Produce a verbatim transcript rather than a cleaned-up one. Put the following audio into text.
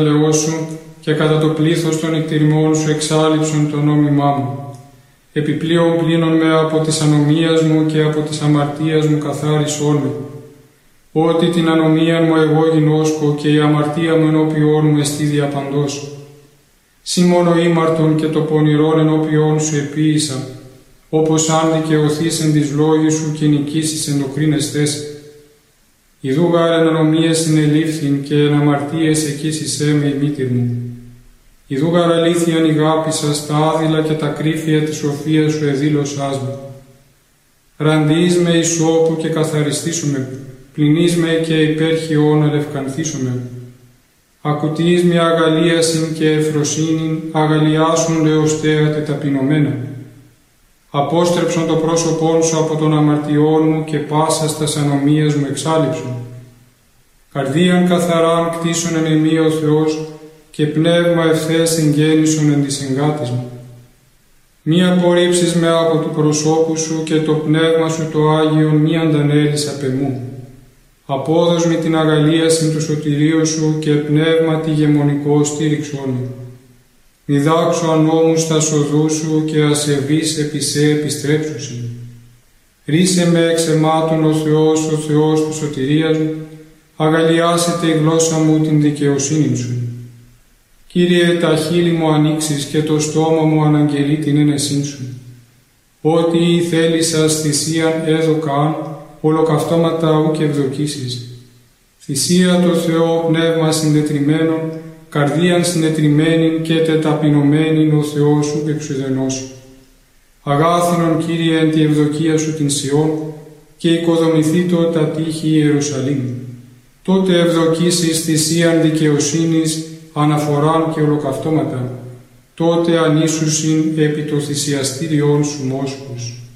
Λεό σου και κατά το πλήθος των εκτηρημών σου εξάλειψον το νόμιμά μου. Επιπλέον πλύνον με από της ανομίας μου και από της αμαρτίας μου καθάρισόν με. Ότι την ανομία μου εγώ γινώσκω και η αμαρτία μου ενώπιόν μου εστί διαπαντός. Σύ μόνο ήμαρτον και το πονηρόν ενώπιόν σου επίησα, όπως αν δικαιωθείς εν της λόγης σου και νικήσεις εν το κρίνεστες. Ιδού γάρ εν ανομίες συνελήφθην και εν αμαρτίες εκείσισέ με η μήτηρ μου. Ιδού γάρ αλήθειαν ηγάπησας τα άδειλα και τα κρύφια της σοφίας σου εδήλωσάς μου. Ραντείς με ισόπου και καθαριστήσουμε, πλυνείς με και υπέρχιον αλευκανθήσουμε. Ακουτείς με αγαλίασιν και ευφροσύνην, αγαλιάσουν λεωστέα τεταπεινωμένα. Απόστρεψον το πρόσωπόν σου από των αμαρτιών μου και πάσας τας ανομίας μου εξάλειψον. Καρδίαν καθαράν κτίσον εν εμεί ο Θεός και πνεύμα ευθές εγγέννησον εν της εγκάτης μου. Μη απορρίψεις με από του προσώπου σου και το πνεύμα σου το Άγιον μη αντανέλεις απ' εμού. Απόδος με την αγαλίασιν του σωτηρίου σου και πνεύμα τη γεμονικό στήριξόν μου. Διδάξω ανώμους τα σοδού σου και ασεβείς επί σε επιστρέψουσιν. Ρίσε με εξ αιμάτων ο Θεός, ο Θεός του σωτηρίας μου, αγαλιάσετε η γλώσσα μου την δικαιοσύνη σου. Κύριε, τα χείλη μου ανοίξεις και το στόμα μου αναγγελεί την ένεσήν σου. Ό,τι η θέλησας θυσίαν έδωκαν, ολοκαυτώματα ου και ευδοκίσεις. Θυσία το Θεό πνεύμα συντετριμένον, καρδίαν συντετριμένην και τεταπεινωμένην ο Θεός σου εξουδενώσει. Αγάθινον, Κύριε, εν τη ευδοκία σου την Σιών και οικοδομηθήτω τα τείχη Ιερουσαλήμ. Τότε ευδοκίσεις θυσίαν δικαιοσύνης, αναφοράν και ολοκαυτώματα. Τότε ανήσουσιν επί το θυσιαστήριόν σου μόσχους.